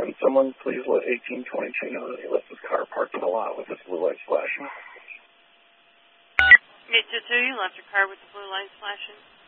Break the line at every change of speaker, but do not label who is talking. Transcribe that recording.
Can someone please let 1822 know that he left his car parked in the lot with his blue lights flashing?
822, you left your car with the blue lights flashing.